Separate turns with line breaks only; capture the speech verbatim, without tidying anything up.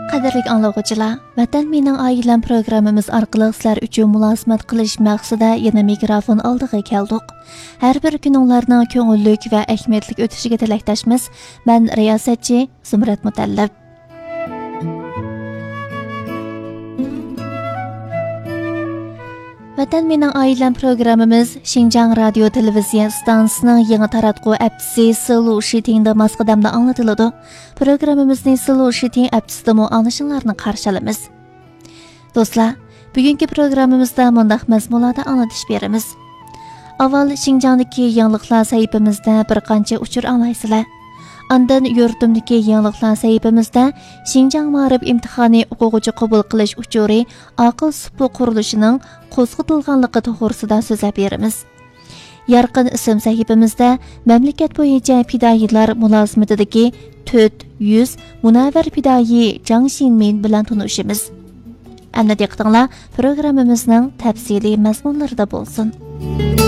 Qadrli anglag'uvchilar, Vatan mening oilam programmamiz orqali sizlar uchun mulozimat qilish maqsadida yana mikrofon oldiga keldik. Har bir kuninglarning ko'ngillik va ahamiyatli o'tishiga tilakdoshmiz. Men riyosatchi Zumrat Mutallab. Vatan mening oilam programmamiz Xinjiang radio televiziya stansiyasining yangi taratquv aptisi Sulu Shitingda Moskvada anglatiladi. Programmamizni Sulu Shiting aptisida anglashinglarni qarshi olamiz. Do'stlar, bugungi programmamizda mundaq mazmunlarda anglatish beramiz. Avval Xinjiangdagi yangiliklar sahifamizda bir qancha uchur anglaysizlar. Andan yurtimdagi yangiliklar sahifamizda Xinjiang ma'rif imtihoni o'quvchi qabul qilish uchuri aql supi qurilishining qo'zg'atilganligi to'g'risida so'zlab beramiz. Yarqin ism sahifamizda mamlakat bo'yicha fidoyilar mulozimatidagi to'rt yuz munavvar fidoyi Jang Xinmin bilan tanishamiz. Endi diqqatinglar programmamizning tafsiliy mazmunlarida bo'lsin.